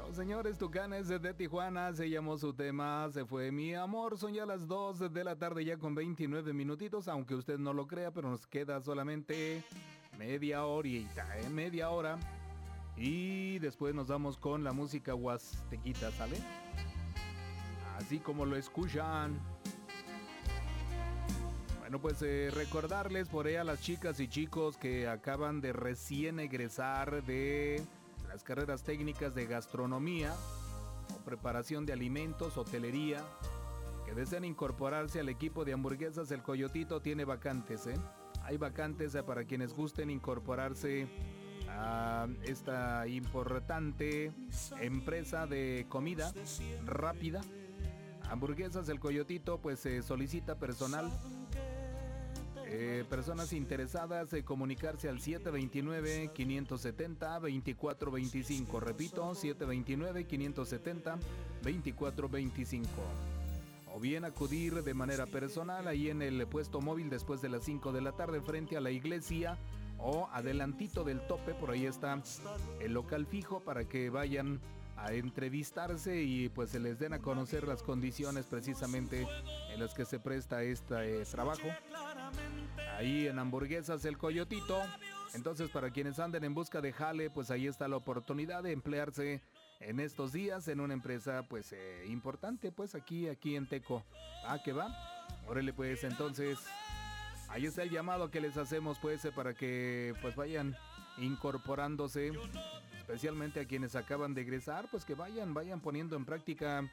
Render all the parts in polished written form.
Los señores Tucanes de Tijuana, se llamó su tema, Se fue mi amor. Son ya las 2 de la tarde ya con 29 minutitos, aunque usted no lo crea, pero nos queda solamente media horita, media hora. Y después nos vamos con la música huastequita, ¿sale? Así como lo escuchan. Bueno, pues recordarles por ahí a las chicas y chicos que acaban de recién egresar de las carreras técnicas de gastronomía o preparación de alimentos, hotelería, que desean incorporarse al equipo de hamburguesas El Coyotito. Tiene vacantes, Hay vacantes para quienes gusten incorporarse a esta importante empresa de comida rápida. Hamburguesas El Coyotito, pues solicita personal. Personas interesadas, comunicarse al 729-570-2425. Repito, 729-570-2425. O bien acudir de manera personal ahí en el puesto móvil después de las 5 de la tarde frente a la iglesia o adelantito del tope. Por ahí está el local fijo para que vayan a entrevistarse y pues se les den a conocer las condiciones precisamente en las que se presta este trabajo. Ahí en Hamburguesas El Coyotito. Entonces, para quienes anden en busca de jale, pues ahí está la oportunidad de emplearse en estos días en una empresa pues importante, pues aquí en Teco. ¿Que va? Órale, pues entonces ahí está el llamado que les hacemos pues para que pues vayan incorporándose, especialmente a quienes acaban de egresar, pues que vayan poniendo en práctica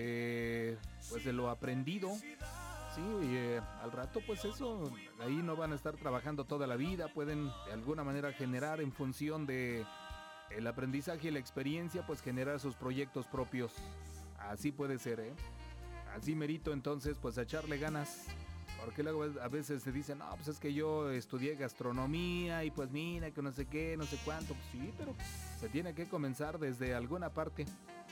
pues de lo aprendido. Sí, al rato pues eso, ahí no van a estar trabajando toda la vida, pueden de alguna manera generar en función de el aprendizaje y la experiencia, pues generar sus proyectos propios. Así puede ser, Así merito entonces pues a echarle ganas, porque luego a veces se dicen, no, pues es que yo estudié gastronomía y pues mira que no sé qué, no sé cuánto. Pues sí, pero se tiene que comenzar desde alguna parte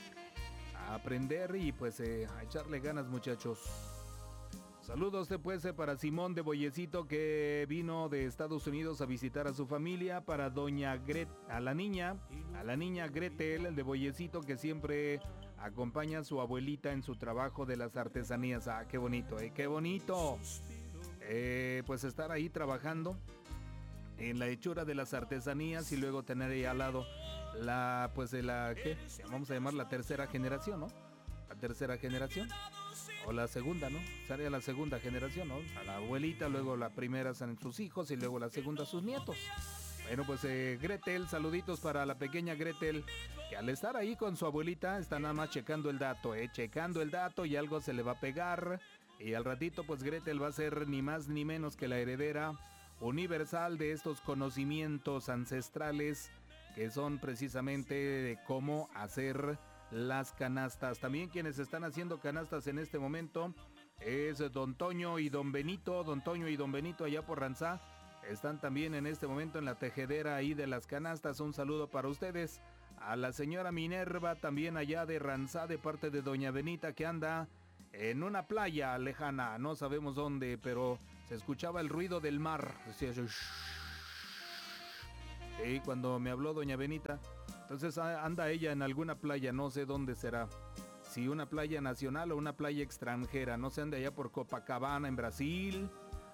a aprender y pues a echarle ganas, muchachos. Saludos pues para Simón de Boyecito, que vino de Estados Unidos a visitar a su familia, para a la niña Gretel de Boyecito, que siempre acompaña a su abuelita en su trabajo de las artesanías. Qué bonito, qué bonito. Pues estar ahí trabajando en la hechura de las artesanías y luego tener ahí al lado ¿qué? Vamos a llamar la tercera generación, ¿no? La tercera generación. O la segunda, ¿no? Sería la segunda generación, ¿no? A la abuelita, luego la primera son sus hijos y luego la segunda sus nietos. Bueno, pues Gretel, saluditos para la pequeña Gretel, que al estar ahí con su abuelita está nada más checando el dato, checando el dato, y algo se le va a pegar. Y al ratito pues Gretel va a ser ni más ni menos que la heredera universal de estos conocimientos ancestrales, que son precisamente de cómo hacer las canastas. También quienes están haciendo canastas en este momento es Don Toño y Don Benito. Don Toño y Don Benito allá por Ranzá están también en este momento en la tejedera ahí de las canastas. Un saludo para ustedes. A la señora Minerva también allá de Ranzá, de parte de Doña Benita, que anda en una playa lejana, no sabemos dónde, pero se escuchaba el ruido del mar. Decía eso. Y cuando me habló Doña Benita, entonces anda ella en alguna playa, no sé dónde será. Si una playa nacional o una playa extranjera, no sé, anda allá por Copacabana, en Brasil.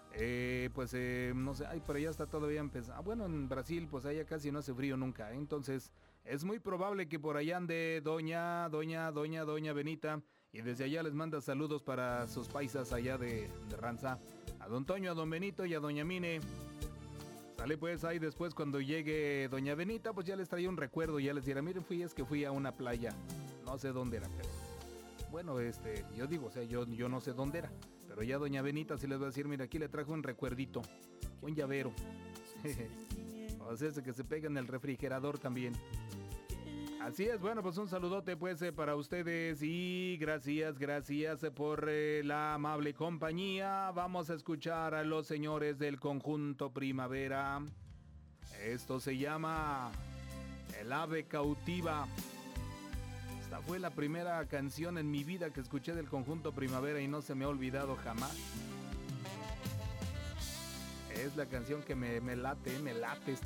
No sé, pero ya está todavía empezando. Bueno, en Brasil, pues allá casi no hace frío nunca. Entonces, es muy probable que por allá ande Doña Benita. Y desde allá les manda saludos para sus paisas allá de Ranzá. A Don Toño, a Don Benito y a Doña Mine. Sale pues ahí después cuando llegue Doña Benita, pues ya les traía un recuerdo, ya les dirá, miren, fui a una playa, no sé dónde era, pero bueno, yo digo, o sea, yo no sé dónde era, pero ya Doña Benita sí les va a decir, mira, aquí le trajo un recuerdito, un llavero, o sea, ese que se pega en el refrigerador también. Así es, bueno, pues un saludote pues para ustedes y gracias por la amable compañía. Vamos a escuchar a los señores del Conjunto Primavera. Esto se llama El Ave Cautiva. Esta fue la primera canción en mi vida que escuché del Conjunto Primavera y no se me ha olvidado jamás. Es la canción que me late.